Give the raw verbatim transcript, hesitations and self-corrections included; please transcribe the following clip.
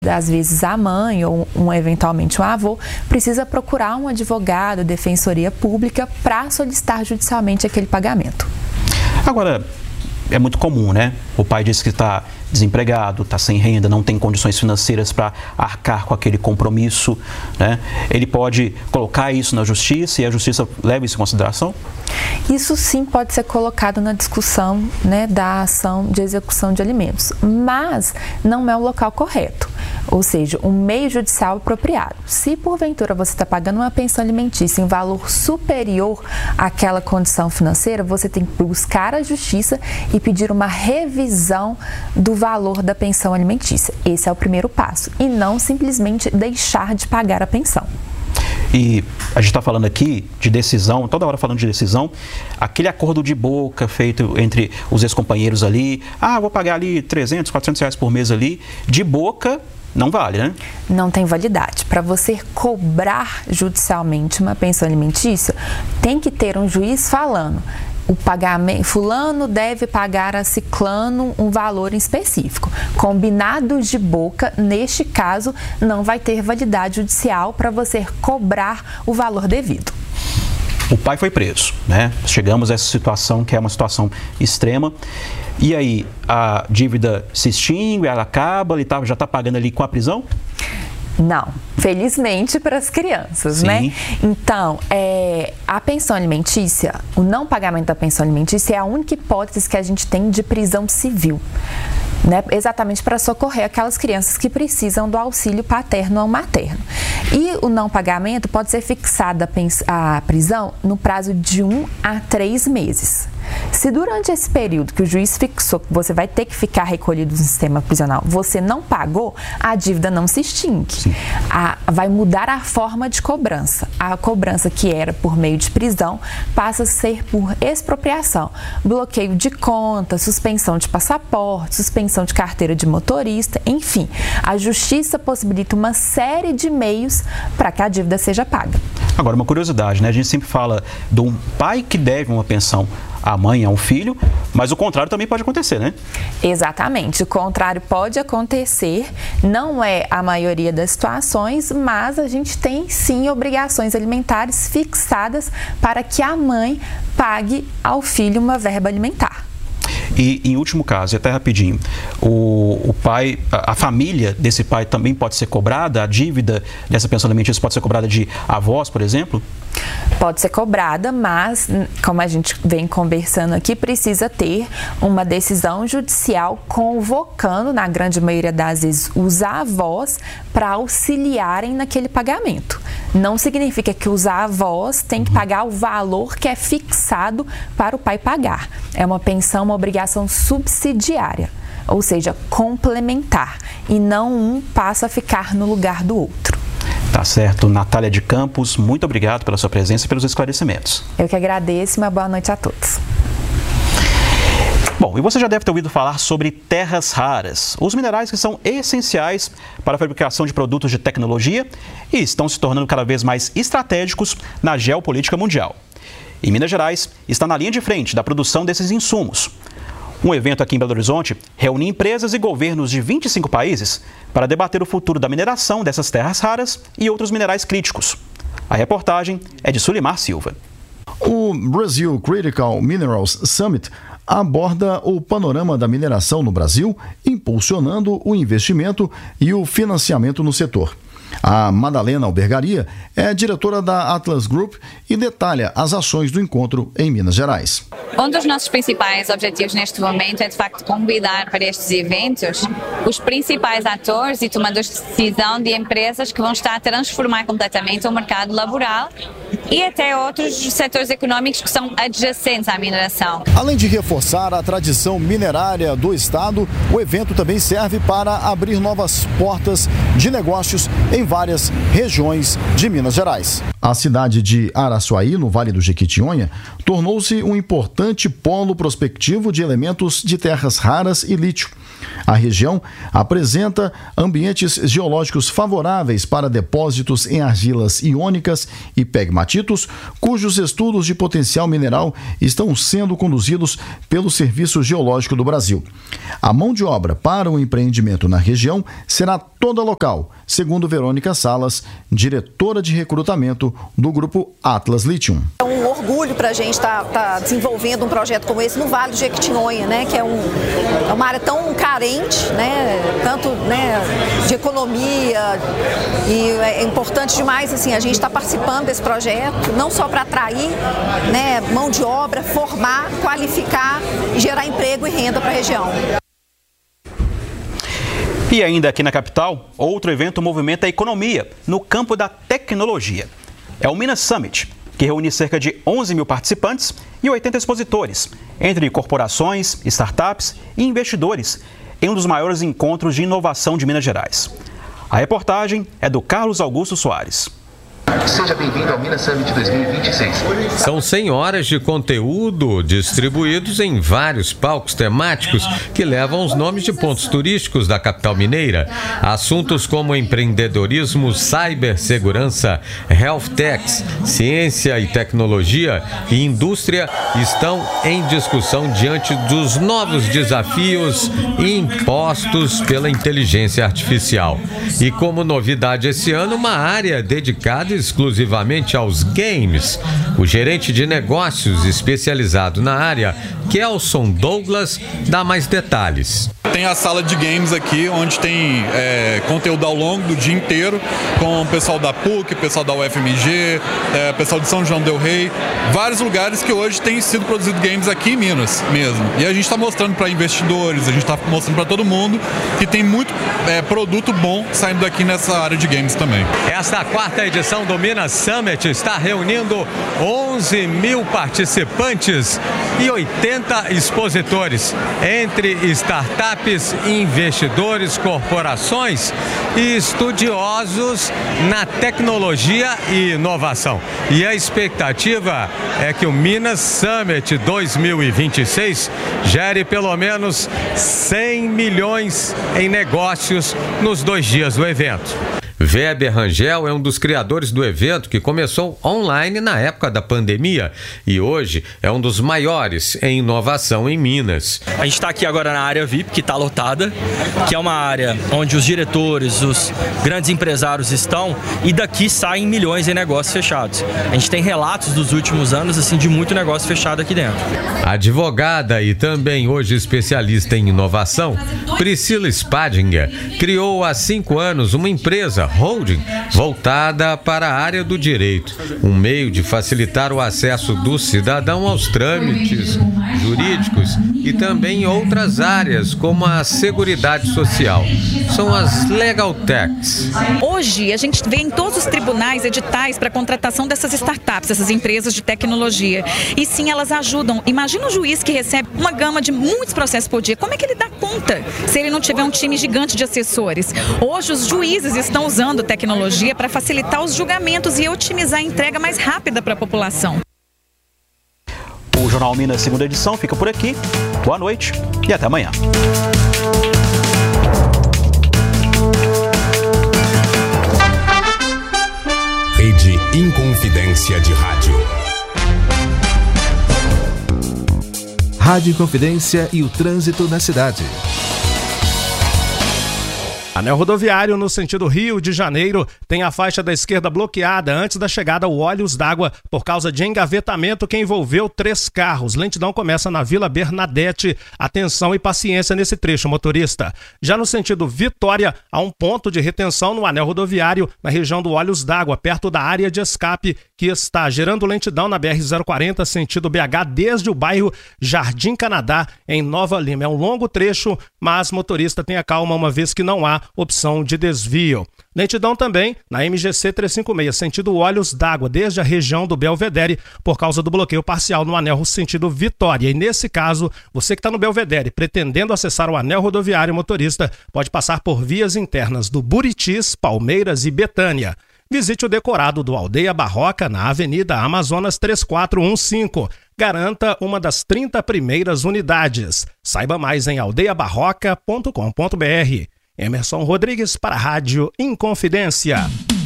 às vezes a mãe ou um, eventualmente um avô, precisa procurar um advogado, defensoria pública, para solicitar judicialmente aquele pagamento. Agora, é muito comum, né? O pai diz que está desempregado, está sem renda, não tem condições financeiras para arcar com aquele compromisso, né? Ele pode colocar isso na justiça e a justiça leva isso em consideração? Isso sim pode ser colocado na discussão, né, da ação de execução de alimentos, mas não é o local correto, ou seja, um meio judicial apropriado. Se porventura você está pagando uma pensão alimentícia em valor superior àquela condição financeira, você tem que buscar a justiça e pedir uma revisão do valor da pensão alimentícia. Esse é o primeiro passo, e não simplesmente deixar de pagar a pensão. E a gente está falando aqui de decisão, toda hora falando de decisão, aquele acordo de boca feito entre os ex-companheiros ali, ah, vou pagar ali trezentos, quatrocentos reais por mês ali, de boca não vale, né? Não tem validade. Para você cobrar judicialmente uma pensão alimentícia, tem que ter um juiz falando: o pagamento, fulano deve pagar a ciclano um valor específico. Combinados de boca, neste caso, não vai ter validade judicial para você cobrar o valor devido. O pai foi preso, né? Chegamos a essa situação que é uma situação extrema. E aí, a dívida se extingue, ela acaba, ele tá, já está pagando ali com a prisão? Não, felizmente para as crianças, Sim. né? Então, é, a pensão alimentícia, o não pagamento da pensão alimentícia é a única hipótese que a gente tem de prisão civil, né? Exatamente para socorrer aquelas crianças que precisam do auxílio paterno ou materno. E o não pagamento pode ser fixada a prisão no prazo de um a três meses. Se durante esse período que o juiz fixou que você vai ter que ficar recolhido no sistema prisional, você não pagou, a dívida não se extingue. A, vai mudar a forma de cobrança. A cobrança que era por meio de prisão passa a ser por expropriação, bloqueio de conta, suspensão de passaporte, suspensão de carteira de motorista, enfim. A justiça possibilita uma série de meios para que a dívida seja paga. Agora, uma curiosidade, né? A gente sempre fala de um pai que deve uma pensão à mãe, a um filho, mas o contrário também pode acontecer, né? Exatamente, o contrário pode acontecer, não é a maioria das situações, mas a gente tem sim obrigações alimentares fixadas para que a mãe pague ao filho uma verba alimentar. E, em último caso, e até rapidinho, o, o pai, a, a família desse pai também pode ser cobrada, a dívida dessa pensão alimentícia pode ser cobrada de avós, por exemplo? Pode ser cobrada, mas, como a gente vem conversando aqui, precisa ter uma decisão judicial convocando, na grande maioria das vezes, os avós para auxiliarem naquele pagamento. Não significa que os avós têm que pagar o valor que é fixado para o pai pagar. É uma pensão, uma obrigação subsidiária, ou seja, complementar, e não um passa a ficar no lugar do outro. Tá certo. Natália de Campos, muito obrigado pela sua presença e pelos esclarecimentos. Eu que agradeço e uma boa noite a todos. Bom, e você já deve ter ouvido falar sobre terras raras, os minerais que são essenciais para a fabricação de produtos de tecnologia e estão se tornando cada vez mais estratégicos na geopolítica mundial. E Minas Gerais está na linha de frente da produção desses insumos. Um evento aqui em Belo Horizonte reúne empresas e governos de vinte e cinco países para debater o futuro da mineração dessas terras raras e outros minerais críticos. A reportagem é de Sulimar Silva. O Brazil Critical Minerals Summit aborda o panorama da mineração no Brasil, impulsionando o investimento e o financiamento no setor. A Madalena Albergaria é diretora da Atlas Group e detalha as ações do encontro em Minas Gerais. Um dos nossos principais objetivos neste momento é, de facto, convidar para estes eventos os principais atores e tomadores de decisão de empresas que vão estar a transformar completamente o mercado laboral e até outros setores econômicos que são adjacentes à mineração. Além de reforçar a tradição minerária do Estado, o evento também serve para abrir novas portas de negócios em várias regiões de Minas Gerais. A cidade de Araçuaí, no Vale do Jequitinhonha, tornou-se um importante polo prospectivo de elementos de terras raras e lítio. A região apresenta ambientes geológicos favoráveis para depósitos em argilas iônicas e pegmatitos, cujos estudos de potencial mineral estão sendo conduzidos pelo Serviço Geológico do Brasil. A mão de obra para o empreendimento na região será toda local, segundo Verônica Salas, diretora de recrutamento do grupo Atlas Lithium. É um orgulho para a gente estar tá, tá desenvolvendo um projeto como esse no Vale do Jequitinhonha, né, que é, um, é uma área tão carente, né, tanto né, de economia, e é importante demais assim, a gente estar tá participando desse projeto, não só para atrair né, mão de obra, formar, qualificar e gerar emprego e renda para a região. E ainda aqui na capital, outro evento movimenta a economia no campo da tecnologia. É o Minas Summit, que reúne cerca de onze mil participantes e oitenta expositores, entre corporações, startups e investidores, em um dos maiores encontros de inovação de Minas Gerais. A reportagem é do Carlos Augusto Soares. Seja bem-vindo ao Minas Summit dois mil e vinte e seis. São cem horas de conteúdo distribuídos em vários palcos temáticos que levam os nomes de pontos turísticos da capital mineira. Assuntos como empreendedorismo, cibersegurança, health techs, ciência e tecnologia e indústria estão em discussão diante dos novos desafios impostos pela inteligência artificial. E como novidade esse ano, uma área dedicada exclusivamente aos games. O gerente de negócios especializado na área, Kelson Douglas, dá mais detalhes. Tem a sala de games aqui, onde tem é, conteúdo ao longo do dia inteiro, com o pessoal da P U C, pessoal da U F M G, é, pessoal de São João del Rei, vários lugares que hoje têm sido produzido games aqui em Minas mesmo. E a gente está mostrando para investidores, a gente está mostrando para todo mundo que tem muito é, produto bom saindo daqui nessa área de games também. Esta quarta edição do Minas Summit está reunindo onze mil participantes e oitenta expositores, entre startups, investidores, corporações e estudiosos na tecnologia e inovação. E a expectativa é que o Minas Summit dois mil e vinte e seis gere pelo menos cem milhões em negócios nos dois dias do evento. Weber Rangel é um dos criadores do evento, que começou online na época da pandemia e hoje é um dos maiores em inovação em Minas. A gente está aqui agora na área V I P, que está lotada, que é uma área onde os diretores, os grandes empresários estão, e daqui saem milhões em negócios fechados. A gente tem relatos dos últimos anos assim de muito negócio fechado aqui dentro. Advogada e também hoje especialista em inovação, Priscila Spadinger criou há cinco anos uma empresa holding voltada para a área do direito, um meio de facilitar o acesso do cidadão aos trâmites jurídicos e também outras áreas como a seguridade social. São as Legal Techs. Hoje a gente vê em todos os tribunais editais para a contratação dessas startups, essas empresas de tecnologia. E sim, elas ajudam. Imagina um juiz que recebe uma gama de muitos processos por dia. Como é que ele dá conta se ele não tiver um time gigante de assessores? Hoje os juízes estão usando usando tecnologia para facilitar os julgamentos e otimizar a entrega mais rápida para a população. O Jornal Minas, segunda edição, fica por aqui. Boa noite e até amanhã. Rede Inconfidência de Rádio. Rádio Inconfidência e o trânsito na cidade. Anel rodoviário no sentido Rio de Janeiro tem a faixa da esquerda bloqueada antes da chegada ao Olhos d'Água por causa de engavetamento que envolveu três carros. Lentidão começa na Vila Bernadette. Atenção e paciência nesse trecho, motorista. Já no sentido Vitória, há um ponto de retenção no anel rodoviário na região do Olhos d'Água, perto da área de escape, que está gerando lentidão na B R zero quarenta, sentido B H, desde o bairro Jardim Canadá, em Nova Lima. É um longo trecho, mas motorista tenha calma, uma vez que não há opção de desvio. Lentidão também na M G C trezentos e cinquenta e seis, sentido Olhos d'Água, desde a região do Belvedere, por causa do bloqueio parcial no anel sentido Vitória. E nesse caso, você que está no Belvedere, pretendendo acessar o anel rodoviário, motorista, pode passar por vias internas do Buritis, Palmeiras e Betânia. visite o decorado do Aldeia Barroca na Avenida Amazonas três quatro um cinco. Garanta uma das trinta primeiras unidades. Saiba mais em aldeia barroca ponto com ponto br. Emerson Rodrigues para a Rádio Inconfidência.